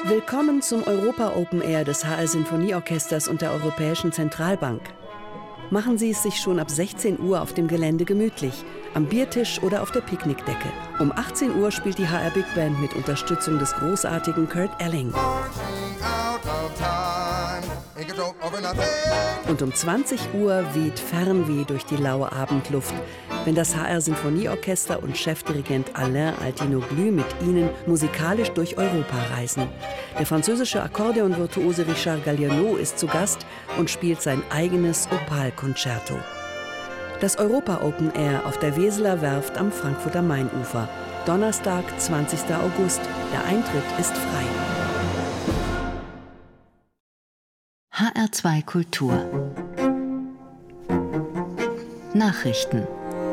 Willkommen zum Europa Open Air des HR Sinfonieorchesters und der Europäischen Zentralbank. Machen Sie es sich schon ab 16 Uhr auf dem Gelände gemütlich, am Biertisch oder auf der Picknickdecke. Um 18 Uhr spielt die HR Big Band mit Unterstützung des großartigen Kurt Elling. Und um 20 Uhr weht Fernweh durch die laue Abendluft, wenn das HR Sinfonieorchester und Chefdirigent Alain Altinoglu mit Ihnen musikalisch durch Europa reisen. Der französische Akkordeonvirtuose Richard Galliano ist zu Gast und spielt sein eigenes Opal-Concerto. Das Europa Open Air auf der Weseler Werft am Frankfurter Mainufer. Donnerstag, 20. August. Der Eintritt ist frei. HR2 Kultur Nachrichten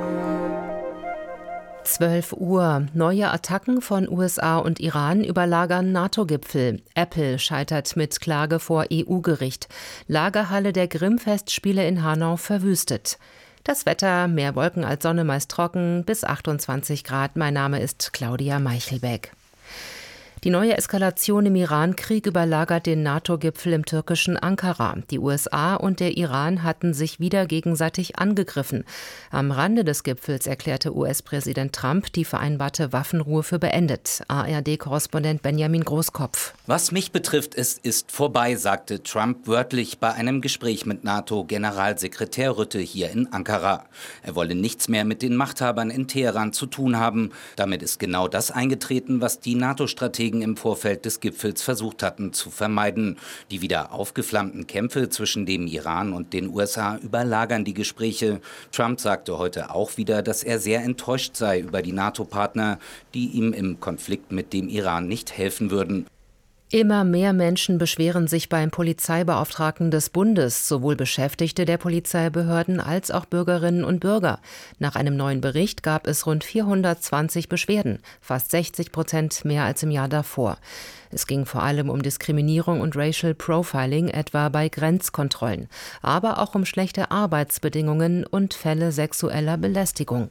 12 Uhr. Neue Attacken von USA und Iran überlagern NATO-Gipfel. Apple scheitert mit Klage vor EU-Gericht. Lagerhalle der Grimm-Festspiele in Hanau verwüstet. Das Wetter, mehr Wolken als Sonne, meist trocken, bis 28 Grad. Mein Name ist Claudia Meichelbeck. Die neue Eskalation im Iran-Krieg überlagert den NATO-Gipfel im türkischen Ankara. Die USA und der Iran hatten sich wieder gegenseitig angegriffen. Am Rande des Gipfels erklärte US-Präsident Trump die vereinbarte Waffenruhe für beendet. ARD-Korrespondent Benjamin Großkopf. Was mich betrifft, es ist vorbei, sagte Trump wörtlich bei einem Gespräch mit NATO-Generalsekretär Rutte hier in Ankara. Er wolle nichts mehr mit den Machthabern in Teheran zu tun haben. Damit ist genau das eingetreten, was die NATO-Strategen im Vorfeld des Gipfels versucht hatten zu vermeiden. Die wieder aufgeflammten Kämpfe zwischen dem Iran und den USA überlagern die Gespräche. Trump sagte heute auch wieder, dass er sehr enttäuscht sei über die NATO-Partner, die ihm im Konflikt mit dem Iran nicht helfen würden. Immer mehr Menschen beschweren sich beim Polizeibeauftragten des Bundes, sowohl Beschäftigte der Polizeibehörden als auch Bürgerinnen und Bürger. Nach einem neuen Bericht gab es rund 420 Beschwerden, fast 60% mehr als im Jahr davor. Es ging vor allem um Diskriminierung und Racial Profiling, etwa bei Grenzkontrollen, aber auch um schlechte Arbeitsbedingungen und Fälle sexueller Belästigung.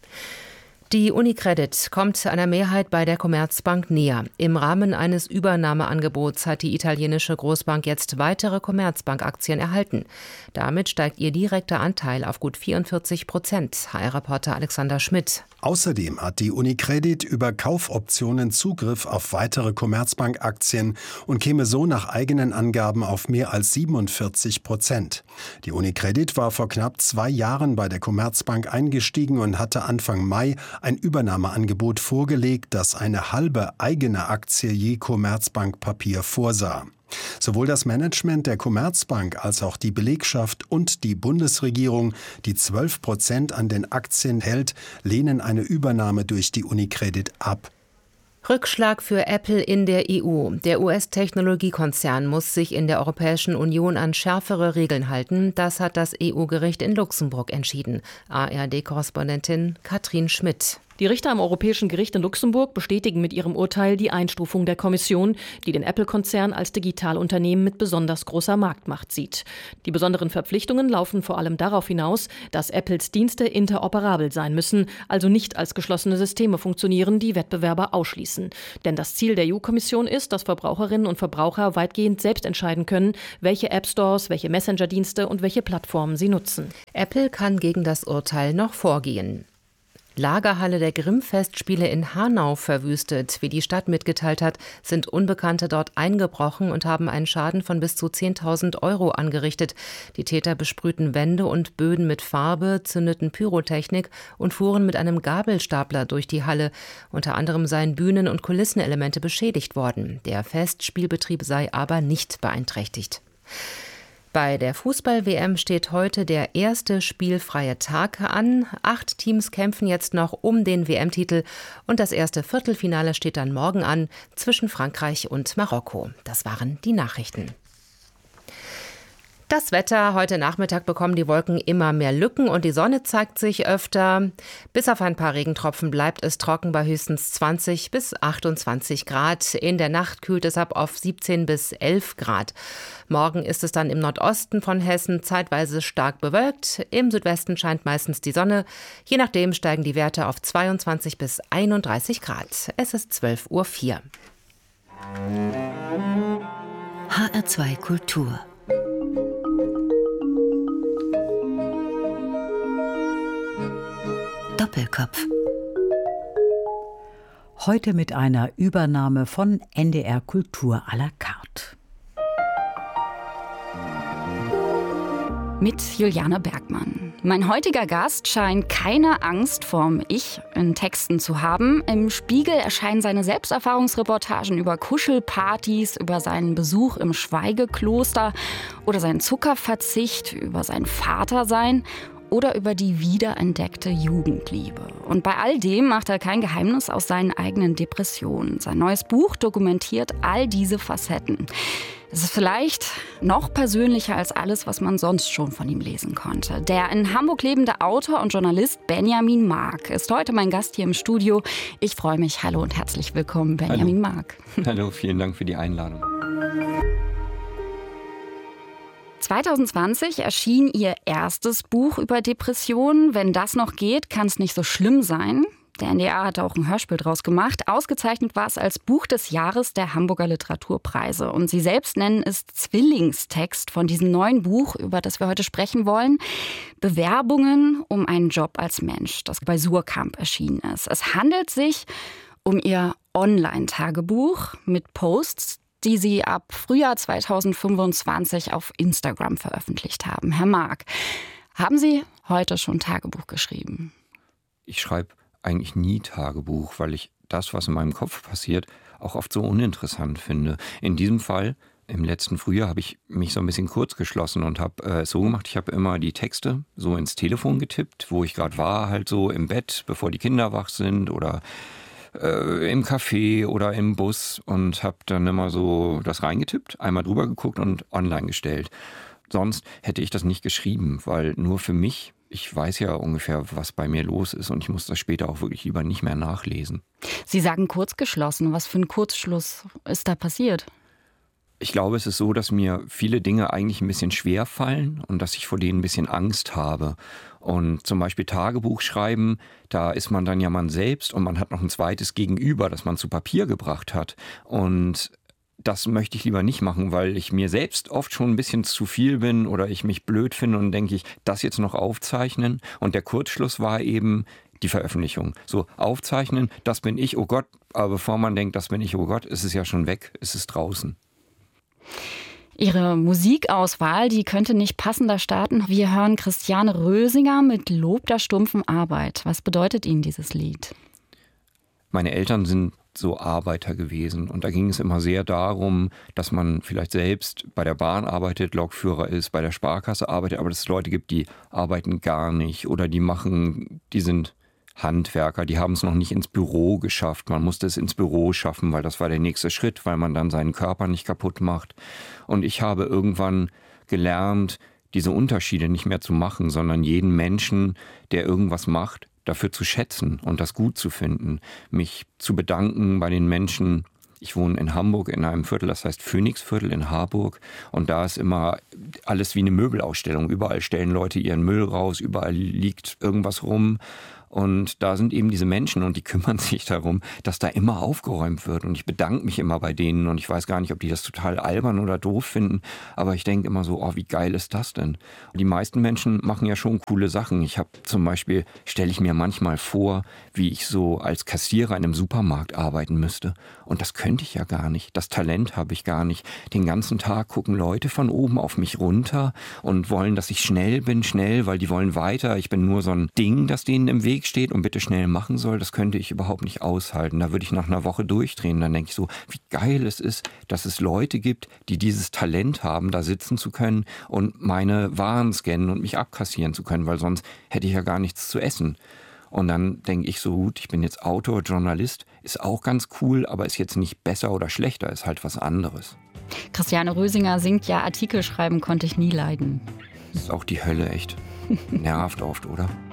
Die UniCredit kommt einer Mehrheit bei der Commerzbank näher. Im Rahmen eines Übernahmeangebots hat die italienische Großbank jetzt weitere Commerzbank-Aktien erhalten. Damit steigt ihr direkter Anteil auf gut 44%. HR-Reporter Alexander Schmidt. Außerdem hat die UniCredit über Kaufoptionen Zugriff auf weitere Commerzbank-Aktien und käme so nach eigenen Angaben auf mehr als 47%. Die UniCredit war vor knapp 2 Jahren bei der Commerzbank eingestiegen und hatte Anfang Mai ein Übernahmeangebot vorgelegt, das eine halbe eigene Aktie je Commerzbank-Papier vorsah. Sowohl das Management der Commerzbank als auch die Belegschaft und die Bundesregierung, die 12% an den Aktien hält, lehnen eine Übernahme durch die UniCredit ab. Rückschlag für Apple in der EU. Der US-Technologiekonzern muss sich in der Europäischen Union an schärfere Regeln halten. Das hat das EU-Gericht in Luxemburg entschieden. ARD-Korrespondentin Katrin Schmidt. Die Richter am Europäischen Gericht in Luxemburg bestätigen mit ihrem Urteil die Einstufung der Kommission, die den Apple-Konzern als Digitalunternehmen mit besonders großer Marktmacht sieht. Die besonderen Verpflichtungen laufen vor allem darauf hinaus, dass Apples Dienste interoperabel sein müssen, also nicht als geschlossene Systeme funktionieren, die Wettbewerber ausschließen. Denn das Ziel der EU-Kommission ist, dass Verbraucherinnen und Verbraucher weitgehend selbst entscheiden können, welche App-Stores, welche Messenger-Dienste und welche Plattformen sie nutzen. Apple kann gegen das Urteil noch vorgehen. Lagerhalle der Grimm-Festspiele in Hanau verwüstet. Wie die Stadt mitgeteilt hat, sind Unbekannte dort eingebrochen und haben einen Schaden von bis zu 10.000 € angerichtet. Die Täter besprühten Wände und Böden mit Farbe, zündeten Pyrotechnik und fuhren mit einem Gabelstapler durch die Halle. Unter anderem seien Bühnen- und Kulissenelemente beschädigt worden. Der Festspielbetrieb sei aber nicht beeinträchtigt. Bei der Fußball-WM steht heute der erste spielfreie Tag an. 8 Teams kämpfen jetzt noch um den WM-Titel und das erste Viertelfinale steht dann morgen an zwischen Frankreich und Marokko. Das waren die Nachrichten. Das Wetter: Heute Nachmittag bekommen die Wolken immer mehr Lücken und die Sonne zeigt sich öfter. Bis auf ein paar Regentropfen bleibt es trocken bei höchstens 20 bis 28 Grad. In der Nacht kühlt es ab auf 17 bis 11 Grad. Morgen ist es dann im Nordosten von Hessen zeitweise stark bewölkt. Im Südwesten scheint meistens die Sonne. Je nachdem steigen die Werte auf 22 bis 31 Grad. Es ist 12:04 Uhr. HR2 Kultur. Doppelkopf. Heute mit einer Übernahme von NDR Kultur à la carte. Mit Juliane Bergmann. Mein heutiger Gast scheint keine Angst vorm Ich in Texten zu haben. Im Spiegel erscheinen seine Selbsterfahrungsreportagen über Kuschelpartys, über seinen Besuch im Schweigekloster oder seinen Zuckerverzicht, über sein Vatersein oder über die wiederentdeckte Jugendliebe. Und bei all dem macht er kein Geheimnis aus seinen eigenen Depressionen. Sein neues Buch dokumentiert all diese Facetten. Es ist vielleicht noch persönlicher als alles, was man sonst schon von ihm lesen konnte. Der in Hamburg lebende Autor und Journalist Benjamin Mark ist heute mein Gast hier im Studio. Ich freue mich. Hallo und herzlich willkommen, Benjamin Mark. Hallo, vielen Dank für die Einladung. 2020 erschien Ihr erstes Buch über Depressionen. Wenn das noch geht, kann es nicht so schlimm sein. Der NDR hat auch ein Hörspiel draus gemacht. Ausgezeichnet war es als Buch des Jahres der Hamburger Literaturpreise. Und Sie selbst nennen es Zwillingstext von diesem neuen Buch, über das wir heute sprechen wollen. Bewerbungen um einen Job als Mensch, das bei Suhrkamp erschienen ist. Es handelt sich um Ihr Online-Tagebuch mit Posts, die Sie ab Frühjahr 2025 auf Instagram veröffentlicht haben. Herr Mark, haben Sie heute schon Tagebuch geschrieben? Ich schreibe eigentlich nie Tagebuch, weil ich das, was in meinem Kopf passiert, auch oft so uninteressant finde. In diesem Fall, im letzten Frühjahr, habe ich mich so ein bisschen kurz geschlossen und habe es so gemacht, ich habe immer die Texte so ins Telefon getippt, wo ich gerade war, halt so im Bett, bevor die Kinder wach sind oder im Café oder im Bus, und habe dann immer so das reingetippt, einmal drüber geguckt und online gestellt. Sonst hätte ich das nicht geschrieben, weil nur für mich, ich weiß ja ungefähr, was bei mir los ist, und ich muss das später auch wirklich lieber nicht mehr nachlesen. Sie sagen kurzgeschlossen. Was für ein Kurzschluss ist da passiert? Ich glaube, es ist so, dass mir viele Dinge eigentlich ein bisschen schwer fallen und dass ich vor denen ein bisschen Angst habe. Und zum Beispiel Tagebuch schreiben, da ist man dann ja man selbst und man hat noch ein zweites Gegenüber, das man zu Papier gebracht hat. Und das möchte ich lieber nicht machen, weil ich mir selbst oft schon ein bisschen zu viel bin oder ich mich blöd finde und denke ich, das jetzt noch aufzeichnen. Und der Kurzschluss war eben die Veröffentlichung. So, aufzeichnen, das bin ich, oh Gott. Aber bevor man denkt, das bin ich, oh Gott, ist es ja schon weg, ist es draußen. Ihre Musikauswahl, die könnte nicht passender starten. Wir hören Christiane Rösinger mit Lob der stumpfen Arbeit. Was bedeutet Ihnen dieses Lied? Meine Eltern sind so Arbeiter gewesen. Und da ging es immer sehr darum, dass man vielleicht selbst bei der Bahn arbeitet, Lokführer ist, bei der Sparkasse arbeitet, aber dass es Leute gibt, die arbeiten gar nicht oder die sind Handwerker, die haben es noch nicht ins Büro geschafft. Man musste es ins Büro schaffen, weil das war der nächste Schritt, weil man dann seinen Körper nicht kaputt macht. Und ich habe irgendwann gelernt, diese Unterschiede nicht mehr zu machen, sondern jeden Menschen, der irgendwas macht, dafür zu schätzen und das gut zu finden. Mich zu bedanken bei den Menschen. Ich wohne in Hamburg in einem Viertel, das heißt Phoenixviertel in Harburg. Und da ist immer alles wie eine Möbelausstellung. Überall stellen Leute ihren Müll raus, überall liegt irgendwas rum. Und da sind eben diese Menschen und die kümmern sich darum, dass da immer aufgeräumt wird. Und ich bedanke mich immer bei denen und ich weiß gar nicht, ob die das total albern oder doof finden. Aber ich denke immer so, oh, wie geil ist das denn? Die meisten Menschen machen ja schon coole Sachen. Ich habe zum Beispiel, stelle ich mir manchmal vor, wie ich so als Kassierer in einem Supermarkt arbeiten müsste. Und das könnte ich ja gar nicht. Das Talent habe ich gar nicht. Den ganzen Tag gucken Leute von oben auf mich runter und wollen, dass ich schnell bin, weil die wollen weiter. Ich bin nur so ein Ding, das denen im Weg steht und bitte schnell machen soll, das könnte ich überhaupt nicht aushalten. Da würde ich nach einer Woche durchdrehen. Dann denke ich so, wie geil es ist, dass es Leute gibt, die dieses Talent haben, da sitzen zu können und meine Waren scannen und mich abkassieren zu können, weil sonst hätte ich ja gar nichts zu essen. Und dann denke ich so, gut, ich bin jetzt Autor, Journalist, ist auch ganz cool, aber ist jetzt nicht besser oder schlechter, ist halt was anderes. Christiane Rösinger singt ja, Artikel schreiben konnte ich nie leiden. Das ist auch die Hölle, echt. Nervt oft, oder?